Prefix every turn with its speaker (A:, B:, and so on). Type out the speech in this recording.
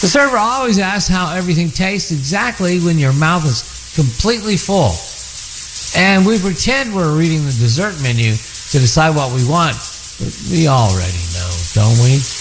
A: The server always asks how everything tastes exactly when your mouth is completely full. And we pretend we're reading the dessert menu to decide what we want, but we already know, don't we?